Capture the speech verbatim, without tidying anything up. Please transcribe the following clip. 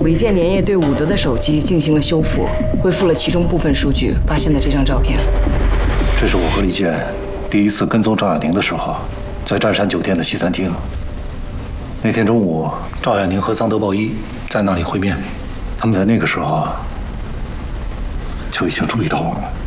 韦建连夜对武德的手机进行了修复，恢复了其中部分数据，发现的这张照片。 这是我和李健第一次跟踪赵亚宁的时候，在湛山酒店的西餐厅。那天中午，赵亚宁和桑德鲍伊在那里会面，他们在那个时候就已经注意到我了。